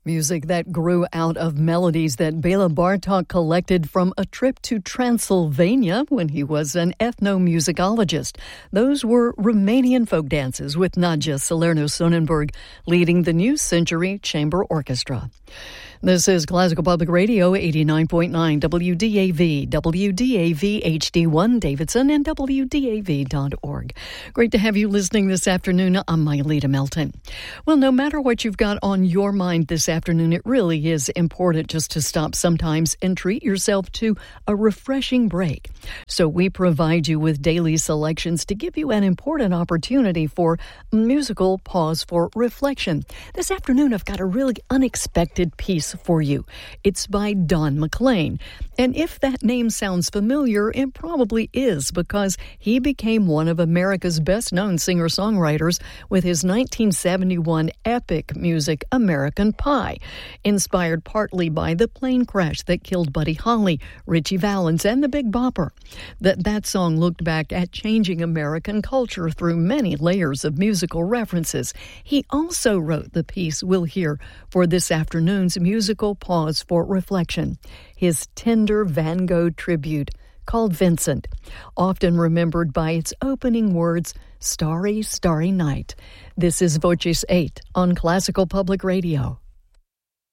Music that grew out of melodies that Bela Bartok collected from a trip to Transylvania when he was an ethnomusicologist. Those were Romanian folk dances with Nadja Salerno-Sonnenberg leading the New Century Chamber Orchestra. This is Classical Public Radio, 89.9 WDAV, WDAV HD1 Davidson, and WDAV.org. Great to have you listening this afternoon. I'm Maylita Melton. Well, no matter what you've got on your mind this afternoon, it really is important just to stop sometimes and treat yourself to a refreshing break. So we provide you with daily selections to give you an important opportunity for musical pause for reflection. This afternoon, I've got a really unexpected piece for you. It's by Don McLean. And if that name sounds familiar, it probably is, because he became one of America's best-known singer-songwriters with his 1971 epic music, American Pie, inspired partly by the plane crash that killed Buddy Holly, Ritchie Valens, and the Big Bopper. That song looked back at changing American culture through many layers of musical references. He also wrote the piece we'll hear for this afternoon's musical pause for reflection, his tender Van Gogh tribute called Vincent, often remembered by its opening words, "Starry, Starry Night." This is Voces 8 on Classical Public Radio.